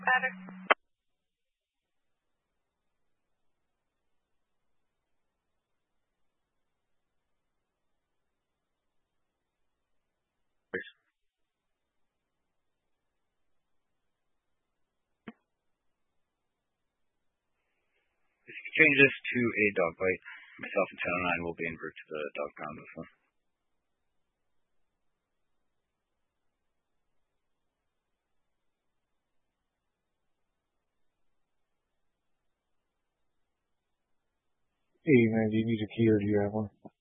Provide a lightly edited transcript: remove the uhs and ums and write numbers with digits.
Better. If you change this to a dog bite, myself and 1009 will be en route to the dog pound this one. Hey man, do you need a key or do you have one?